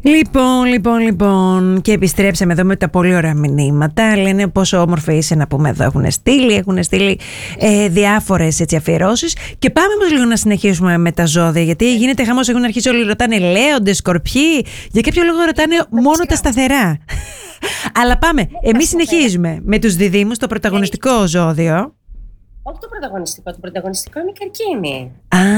Λοιπόν. Και επιστρέψαμε εδώ με τα πολύ ωραία μηνύματα. Λένε πόσο όμορφα είσαι, να πούμε εδώ. Έχουν στείλει διάφορες αφιερώσεις. Και πάμε όμως λίγο να συνεχίσουμε με τα ζώδια. Γιατί γίνεται χαμός, έχουν αρχίσει όλοι ρωτάνε λέοντες, σκορπιοί. Για κάποιο λόγο ρωτάνε μόνο τα σταθερά. Αλλά πάμε. Εμείς συνεχίζουμε με τους διδύμους, το πρωταγωνιστικό ζώδιο. Όχι το πρωταγωνιστικό. Το πρωταγωνιστικό είναι η Καρκίνη.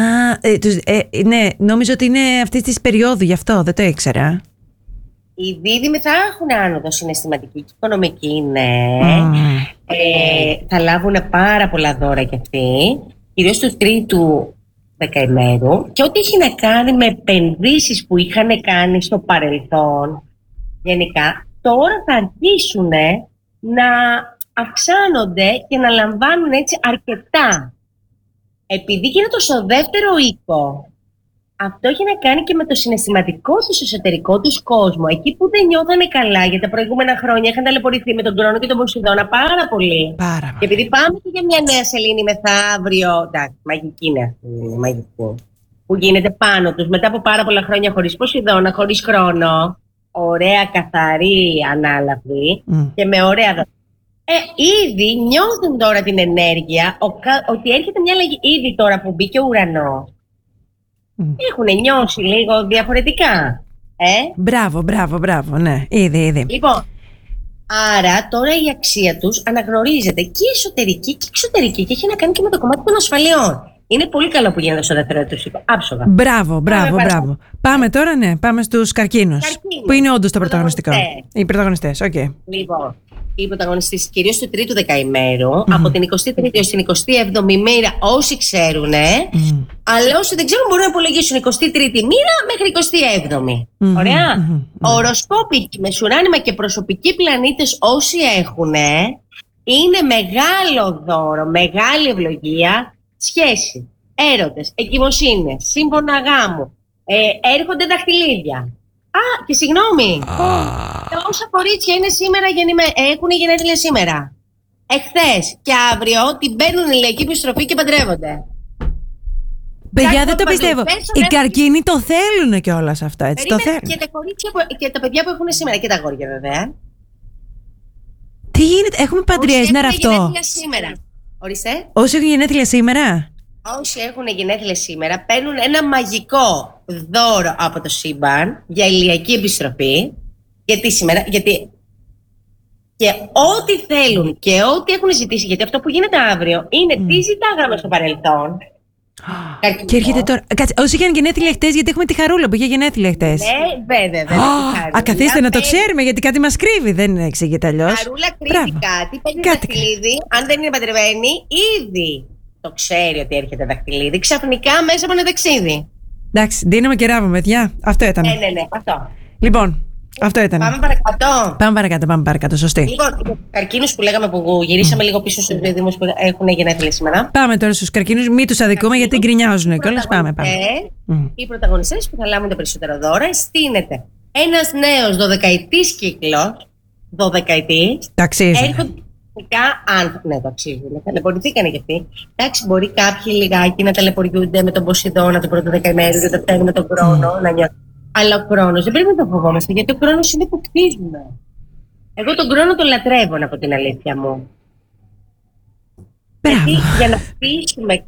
Ναι, νόμιζα ότι είναι αυτή τη περίοδου, γι' αυτό δεν το ήξερα. Οι δίδυμοι θα έχουν άνοδο συναισθηματική και οικονομική, ναι. Θα λάβουν πάρα πολλά δώρα κι αυτοί, κυρίως του τρίτου δεκαημέρου. Και ό,τι έχει να κάνει με επενδύσεις που είχαν κάνει στο παρελθόν, γενικά, τώρα θα αρχίσουν να αυξάνονται και να λαμβάνουν έτσι αρκετά. Επειδή γίνεται στο δεύτερο οίκο, αυτό έχει να κάνει και με το συναισθηματικό τους εσωτερικό τους κόσμο. Εκεί που δεν νιώθανε καλά για τα προηγούμενα χρόνια, είχαν ταλαιπωρηθεί με τον Κρόνο και τον Ποσειδώνα πάρα πολύ. Και επειδή πάμε και για μια νέα σελήνη μεθαύριο, εντάξει, μαγική είναι αυτή, μαγική, που γίνεται πάνω τους μετά από πάρα πολλά χρόνια χωρίς Ποσειδώνα, χωρίς Κρόνο, ωραία, καθαρή, ανάλαφρη και με ωραία δόντια. Ήδη νιώθουν τώρα την ενέργεια ότι έρχεται μια αλλαγή. Ήδη τώρα που μπήκε ο ουρανός, έχουν νιώσει λίγο διαφορετικά. Μπράβο, ναι, ήδη. Λοιπόν, άρα τώρα η αξία τους αναγνωρίζεται και εσωτερική και εξωτερική και έχει να κάνει και με το κομμάτι των ασφαλιών. Είναι πολύ καλό που γίνεται στο δεύτερο έτος, άψογα. Μπράβο. Πάμε τώρα, ναι, πάμε στους καρκίνους. Που είναι όντως το πρωταγωνιστικό. Οι πρωταγωνιστές, οκ. Λοιπόν, οι πρωταγωνιστές κυρίως του τρίτου δεκαημέρου, από την 23η έως την 27η μοίρα, όσοι ξέρουν, αλλά όσοι δεν ξέρουν μπορούν να υπολογίσουν 23η μοίρα μέχρι 27η. Ωραία. Οροσκόπικοι, μεσουράνημα και προσωπικοί πλανήτες όσοι έχουν, είναι μεγάλο δώρο, μεγάλη ευλογία, σχέση, έρωτες, εγκυμοσύνες, σύμφωνα γάμου, έρχονται δαχτυλίδια. Και συγγνώμη, όσα κορίτσια είναι σήμερα έχουν γενέθλια σήμερα, εχθές και αύριο την παίρνουν ηλιακή επιστροφή και παντρεύονται. Παιδιά, δεν το πιστεύω. Οι καρκίνοι το θέλουν κιόλας αυτό, έτσι. Το θέλουν. Και τα κορίτσια και τα παιδιά που έχουν σήμερα και τα αγόρια, βέβαια. Τι γίνεται, έχουμε παντριές, να ραφτώ. Ορίστε. Όσοι έχουν γενέθλια σήμερα. Όσοι έχουν γενέθλια σήμερα παίρνουν ένα μαγικό δώρο από το σύμπαν για ηλιακή επιστροφή. Γιατί και ό,τι θέλουν και ό,τι έχουν ζητήσει, γιατί αυτό που γίνεται αύριο είναι τι ζητάγαμε στο παρελθόν. Και έρχεται τώρα. Κάτσε, όσοι είχαν γενέθλια χτες, γιατί έχουμε τη Χαρούλα που είχε γενέθλια χτες. Ναι, βέβαια. Καθίστε να το ξέρουμε, γιατί κάτι μας κρύβει. Δεν εξηγείται αλλιώς. Χαρούλα κρύβει κάτι. Παίρνει δαχτυλίδι. Αν δεν είναι παντρεμένη, ήδη το ξέρει ότι έρχεται δαχτυλίδι. Ξαφνικά μέσα από ένα ταξίδι. Εντάξει, δίνουμε και ράβουμε, παιδιά. Αυτό ήταν. Ναι, αυτό. Λοιπόν, αυτό ήταν. Πάμε παρακάτω, σωστή. Λοιπόν, οι καρκίνους που λέγαμε που γυρίσαμε λίγο πίσω στους δίδυμους που έχουν γενέθλια σήμερα. Πάμε τώρα στους καρκίνους, μην τους αδικούμε γιατί γκρινιάζουν κιόλας. Πάμε. Οι πρωταγωνιστές που θα λάβουν τα περισσότερα δώρα στείνεται ένας νέος 12ετής κύκλος. 12ετής. Ταξίζει. Ναι, το αξίζουν. Ταλαιπωρηθήκανε κι αυτοί. Εντάξει, μπορεί κάποιοι λιγάκι να ταλαιπωριούνται με τον Ποσειδώνα το πρώτο δεκαημέριο και το φταίνουν με τον Κρόνο να νιώθουν. Αλλά ο Κρόνος δεν πρέπει να το φοβόμαστε, γιατί ο Κρόνος είναι που κτίζουμε. Εγώ τον Κρόνο τον λατρεύω, από την αλήθεια μου. Γιατί για να χτίσουμε.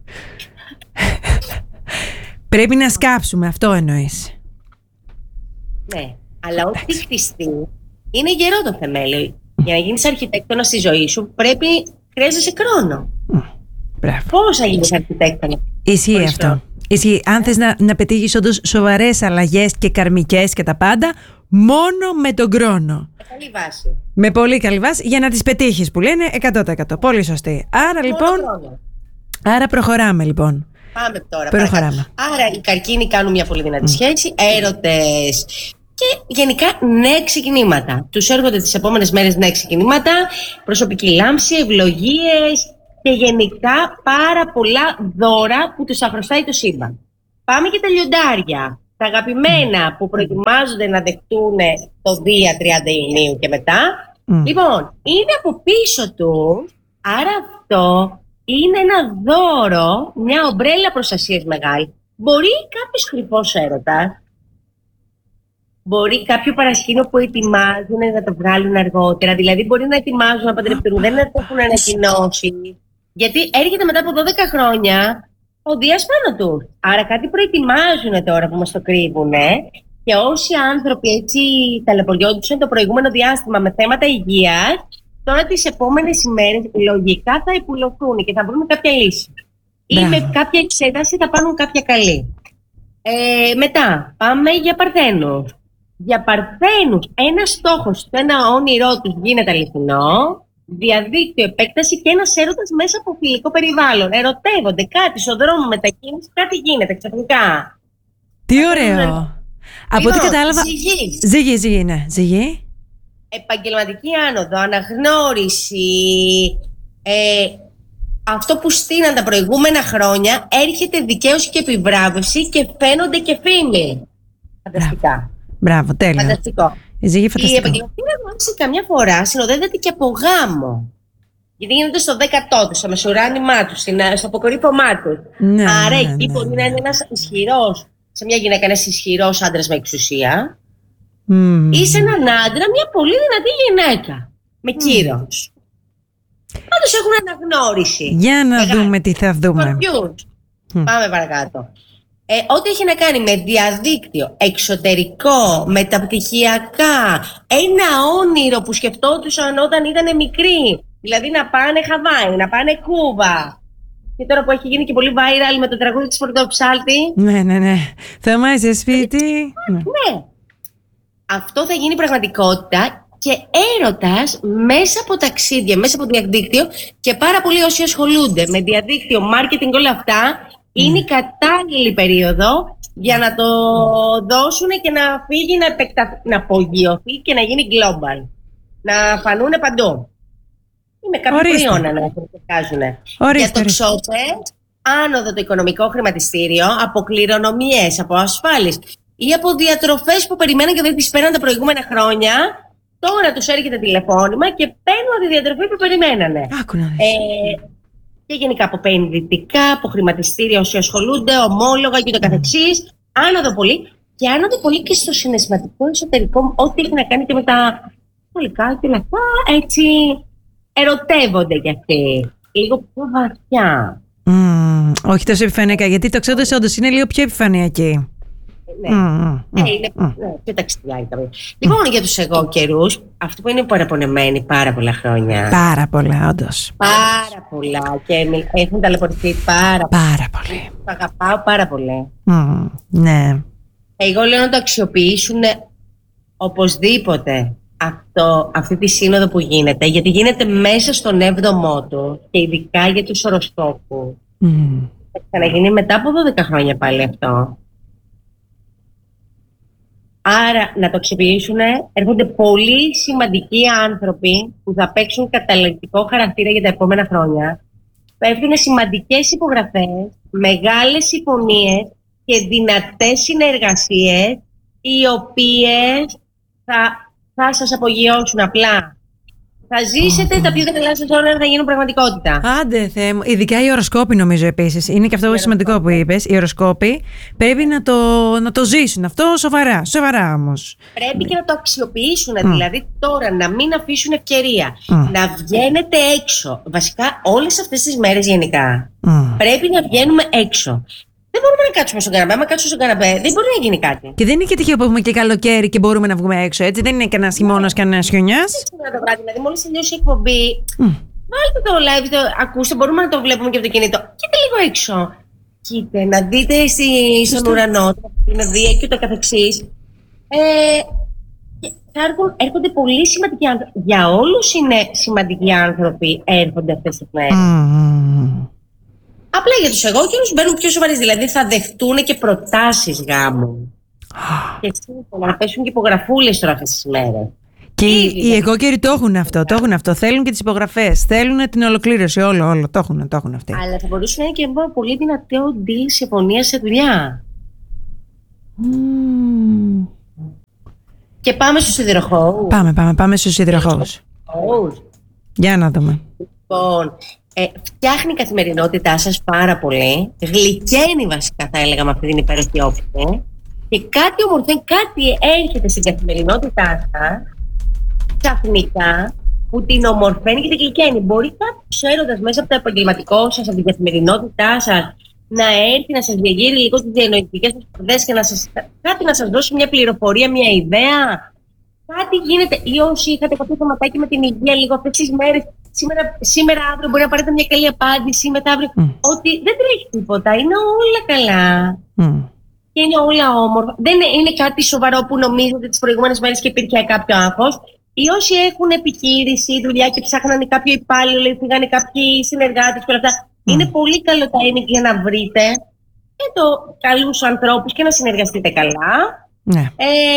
Πρέπει να σκάψουμε, αυτό εννοείς. Ναι, αλλά ό,τι χτιστεί είναι γερό το θεμέλιο. Για να γίνεις αρχιτέκτονα στη ζωή σου, χρειάζεσαι χρόνο. Πώς θα γίνεις αρχιτέκτονα? Ισχύει αυτό. Αν θες να πετύχεις όντως σοβαρές αλλαγές και καρμικές και τα πάντα, μόνο με τον χρόνο. Με καλή βάση. Με πολύ καλή βάση για να τις πετύχεις, που λένε 100%. Πολύ σωστή. Άρα λοιπόν. Άρα προχωράμε λοιπόν. Πάμε τώρα. Άρα οι καρκίνοι κάνουν μια πολύ δυνατή σχέση, έρωτες. Και γενικά νέα ξεκινήματα. Τους έρχονται τις επόμενες μέρες νέα ξεκινήματα, προσωπική λάμψη, ευλογίες και γενικά πάρα πολλά δώρα που τους θα χρωστάει το σύμπαν. Πάμε και τα λιοντάρια. Τα αγαπημένα που προετοιμάζονται να δεχτούν το Δία 30 Ιουνίου και μετά. Λοιπόν, είναι από πίσω του, άρα αυτό είναι ένα δώρο, μια ομπρέλα προστασίας μεγάλη. Μπορεί κάποιος κρυφός έρωτας Μπορεί κάποιο παρασκήνιο που ετοιμάζουν να το βγάλουν αργότερα. Δηλαδή, μπορεί να ετοιμάζουν να παντρευτούν, δεν το έχουν ανακοινώσει. Γιατί έρχεται μετά από 12 χρόνια ο Δίας πάνω του. Άρα κάτι προετοιμάζουν τώρα που μας το κρύβουν. Και όσοι άνθρωποι έτσι ταλαιπωριόντουσαν το προηγούμενο διάστημα με θέματα υγείας, τώρα τις επόμενες ημέρες λογικά θα υπουλωθούν και θα βρουν κάποια λύση. Ή με κάποια εξέταση θα πάρουν κάποια καλή. Μετά, πάμε για Παρθένους. Για Παρθένους, ένα στόχος, ένα όνειρό τους γίνεται αληθινό, διαδίκτυο, επέκταση και ένας έρωτας μέσα από φιλικό περιβάλλον. Ερωτεύονται κάτι στον δρόμο μετακίνηση, κάτι γίνεται ξαφνικά. Τι ωραίο! Από ό,τι κατάλαβα. Ζυγή, ναι. Ζυγή. Επαγγελματική άνοδο, αναγνώριση. Αυτό που στείναν τα προηγούμενα χρόνια, έρχεται δικαίωση και επιβράβευση και φαίνονται και φήμοι. Φανταστικά. Μπράβο, τέλειο. Φανταστικό. Η επαγγελματική άνοδο καμιά φορά συνοδεύεται και από γάμο. Γιατί γίνεται στο 10ο του, στο μεσουράνημά του, στο αποκορύφωμά του. Ναι, άρα εκεί μπορεί να είναι ένας ισχυρός. Σε μια γυναίκα ένας ισχυρός άντρας με εξουσία, ή σε έναν άντρα μια πολύ δυνατή γυναίκα με κύρος. Πάντως έχουν αναγνώριση. Για να δούμε τι θα δούμε. Πάμε παρακάτω. Ό,τι έχει να κάνει με διαδίκτυο, εξωτερικό, μεταπτυχιακά, ένα όνειρο που σκεφτόντουσαν όταν ήταν μικροί. Δηλαδή να πάνε Χαβάη, να πάνε Κούβα. Και τώρα που έχει γίνει και πολύ viral με το τραγούδι της Πορτοψάλτη. Ναι. Θα μάθει σπίτι. Ναι. Αυτό θα γίνει πραγματικότητα και έρωτας μέσα από ταξίδια, μέσα από διαδίκτυο, και πάρα πολλοί όσοι ασχολούνται με διαδίκτυο, marketing, όλα αυτά, είναι η κατάλληλη περίοδο για να το δώσουν και να φύγει, να απογειωθεί και να γίνει global. Να φανούν παντού. Με κάποιο προϊόνα να εξετάζουν. Για το ξόπε, άνοδο το οικονομικό χρηματιστήριο, από κληρονομιές, από ασφάλειες ή από διατροφές που περιμέναν και δεν τις παίρναν τα προηγούμενα χρόνια. Τώρα τους έρχεται τηλεφώνημα και παίρνουν τη διατροφή που περιμένανε. Και γενικά από επενδυτικά, από χρηματιστήρια όσοι ασχολούνται, ομόλογα και το καθεξής. Άνοδο πολύ. Και άνοδο πολύ και στο συναισθηματικό εσωτερικό, ό,τι έχει να κάνει και με τα σχολικά και όλα αυτά. Έτσι. Ερωτεύονται κι αυτοί. Λίγο πιο βαθιά. Όχι τόσο επιφανειακά, γιατί το ξέρω όντως είναι λίγο πιο επιφανειακή. Είναι πιο ταξιδιάρικα. Λοιπόν, για τους εγώ καιρούς, αυτοί που είναι παραπονεμένοι πάρα πολλά χρόνια. Πάρα πολλά, όντως. Πάρα πολλά. Και έχουν ταλαιπωρηθεί πάρα πολύ. Το αγαπάω πάρα πολύ. Ναι. Εγώ λέω να το αξιοποιήσουν οπωσδήποτε. Αυτή τη σύνοδο που γίνεται, γιατί γίνεται μέσα στον 7ο του και ειδικά για τους οροσκόπους. Θα ξαναγίνει μετά από 12 χρόνια πάλι αυτό. Άρα να το αξιοποιήσουν, έρχονται πολύ σημαντικοί άνθρωποι που θα παίξουν καταλυτικό χαρακτήρα για τα επόμενα χρόνια. Πέφτουν σημαντικές υπογραφές, μεγάλες συμφωνίες και δυνατές συνεργασίες, οι οποίες θα σας απογειώσουν απλά. Θα ζήσετε τα πιο καλά σας όνειρα, θα γίνουν πραγματικότητα. Άντε Θεέ μου. Ειδικά οι οροσκόποι, νομίζω επίσης. Είναι και αυτό σημαντικό που είπες. Οι οροσκόποι πρέπει να το ζήσουν. Αυτό σοβαρά όμως. Πρέπει και να το αξιοποιήσουν. Δηλαδή τώρα να μην αφήσουν ευκαιρία. Να βγαίνετε έξω. Βασικά όλες αυτές τις μέρες γενικά πρέπει να βγαίνουμε έξω. Δεν μπορούμε να κάτσουμε στον καναπέ. Άμα κάτσουμε στον καναπέ, δεν μπορεί να γίνει κάτι. Και δεν είναι και τυχαίο που έχουμε και καλοκαίρι και μπορούμε να βγούμε έξω, έτσι. Δεν είναι κανένα χειμώνας, κανένα χιονιάς. Δηλαδή, μόλις τελειώσει η εκπομπή, βάλτε το live, ακούστε, μπορούμε να το βλέπουμε και από το κινητό. Κοίτα λίγο έξω. Κοίτα, να δείτε στον ουρανό, την οδεία και το καθεξής. Έρχονται πολύ σημαντικοί άνθρωποι. Για όλους είναι σημαντικοί άνθρωποι, έρχονται αυτές τις μέρες. Απλά για τους εγώκερους μπαίνουν πιο σοβαρές, δηλαδή θα δεχτούν και προτάσεις γάμου. Και σύμφωνα να πέσουν και υπογραφούλες τώρα αυτές τις μέρες. Και οι εγώκεροι το έχουν αυτό. Θέλουν και τις υπογραφές. Θέλουν την ολοκλήρωση. Όλο. Το έχουν αυτοί. Αλλά θα μπορούσε να είναι και ένα πολύ δυνατό deal συμφωνία σε δουλειά. Και πάμε στους σιδηροχώους. Πάμε στους σιδηροχώους. Για να δούμε. Λοιπόν, φτιάχνει η καθημερινότητά σας πάρα πολύ. Γλυκαίνει βασικά, θα έλεγα, με αυτή την υπέροχη όψη. Και κάτι ομορφαίνει, κάτι έρχεται στην καθημερινότητά σας ξαφνικά που την ομορφαίνει και την γλυκαίνει. Μπορεί κάποιος έρωτας μέσα από το επαγγελματικό σας, από την καθημερινότητά σας, να έρθει να σας διαγείρει λίγο τις διανοητικές σας σπουδές και κάτι να σας δώσει μια πληροφορία, μια ιδέα. Κάτι γίνεται. Ή όσοι είχατε κάποιο θεματάκι με την υγεία λίγο αυτές τις μέρες, σήμερα αύριο μπορεί να πάρετε μια καλή απάντηση, μετά αύριο. Ότι δεν τρέχει τίποτα. Είναι όλα καλά. Και είναι όλα όμορφα. Δεν είναι κάτι σοβαρό που νομίζετε τις προηγούμενες μέρες και υπήρχε κάποιο άγχος. Ή όσοι έχουν επιχείρηση, δουλειά και ψάχνανε κάποιο υπάλληλο, ή φύγανε κάποιοι συνεργάτες και όλα αυτά. Είναι πολύ καλό timing για να βρείτε καλούς ανθρώπους και να συνεργαστείτε καλά. Ναι.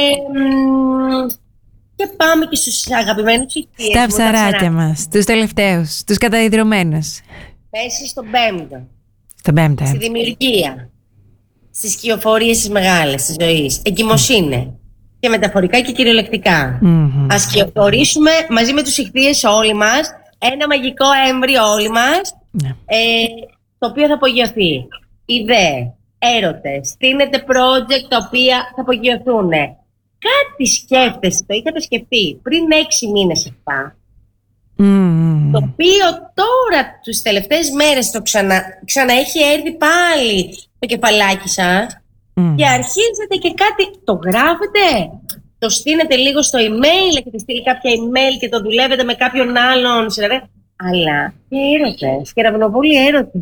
Και πάμε και στους αγαπημένους ηχθείες. Στα ψαράκια μας, τους τελευταίους, τους καταδιδρωμένους. Πέσει στον πέμπτο. Στον πέμπτο. Στη δημιουργία. Στις σκιοφορίες τις μεγάλες της ζωής. Εγκυμοσύνη. Και μεταφορικά και κυριολεκτικά. Ας σκιοφορήσουμε μαζί με τους ηχθείες όλοι μας ένα μαγικό έμβριο όλοι μας, το οποίο θα απογειωθεί. Ιδέες, έρωτες, στείνετε project τα οποία θα απογειωθούν. Κάτι σκέφτεστε, το είχατε σκεφτεί πριν 6 μήνες αυτά, το οποίο τώρα τους τελευταίες μέρες το ξαναέχει έρθει πάλι το κεφαλάκι σας και αρχίζετε και κάτι, το γράφετε, το στείνετε λίγο στο email, έχετε στείλει κάποια email και το δουλεύετε με κάποιον άλλον, αλλά και έρωτες, και ραυνοβόλοι έρωτες.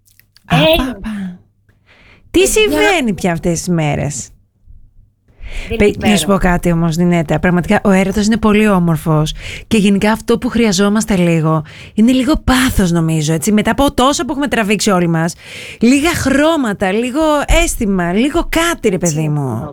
Τι συμβαίνει πια αυτές τις μέρες? Να σου πω κάτι όμως, Νινέτα. Πραγματικά ο έρωτας είναι πολύ όμορφος. Και γενικά αυτό που χρειαζόμαστε λίγο είναι λίγο πάθος, νομίζω. Έτσι. Μετά από τόσα που έχουμε τραβήξει όλοι μας, λίγα χρώματα, λίγο αίσθημα, λίγο κάτι, ρε παιδί μου.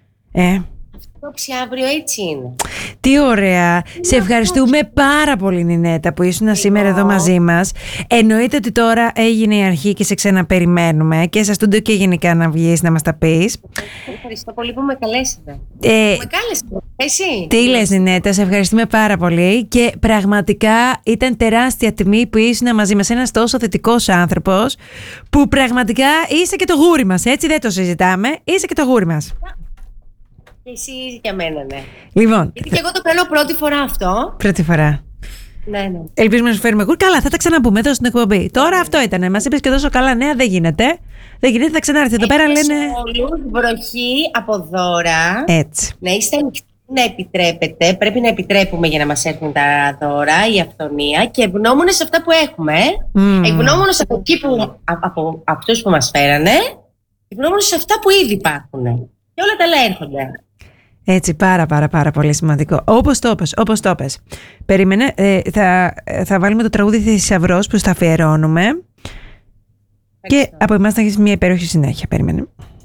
Αύριο έτσι είναι. Τι ωραία. Σε ευχαριστούμε πάρα πολύ, Νινέτα, που ήσουν σήμερα εδώ μαζί μας. Εννοείται ότι τώρα έγινε η αρχή και σε ξαναπεριμένουμε και στα στούντιο και γενικά να βγεις να μας τα πεις. Ευχαριστώ πολύ που με καλέσατε. Με κάλεσατε, εσύ. Τι λες, Νινέτα, σε ευχαριστούμε πάρα πολύ και πραγματικά ήταν τεράστια τιμή που ήσουν μαζί μας, ένας τόσο θετικός άνθρωπος που πραγματικά είσαι και το γούρι μας, έτσι δεν το συζητάμε, είσαι και το γούρι μας. Και εσύ για μένα, ναι. Λοιπόν. Γιατί και εγώ το κάνω πρώτη φορά αυτό. Πρώτη φορά. Ναι. Ελπίζουμε να σου φέρουμε γούρι. Καλά, θα τα ξαναπούμε εδώ στην εκπομπή. Τώρα αυτό ήταν. Μας είπες και τόσο καλά νέα, δεν γίνεται. Δεν γίνεται, θα ξανάρθει εδώ πέρα, λένε. Όλους βροχή από δώρα. Έτσι. Να είστε ανοιχτοί, να επιτρέπετε. Πρέπει να επιτρέπουμε για να μας έρθουν τα δώρα, η αυθονία και ευγνώμονες σε αυτά που έχουμε. Ευγνώμονες από εκεί από αυτούς που μας φέρανε. Ευγνώμονες σε αυτά που ήδη υπάρχουν. Και όλα τα άλλα έρχονται. Έτσι, πάρα πολύ σημαντικό. Όπως το πες. Περίμενε, θα βάλουμε το τραγούδι Θησαυρός που στα αφιερώνουμε. Και από εμάς θα έχεις μια υπέροχη συνέχεια. Περίμενε.